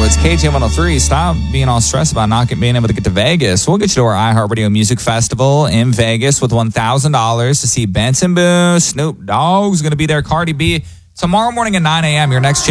It's KJ 103. Stop being all stressed about not being able to get to Vegas. We'll get you to our iHeartRadio Music Festival in Vegas with $1,000 to see Benson Boone. Snoop Dogg's going to be there. Cardi B. Tomorrow morning at 9 a.m., your next chance.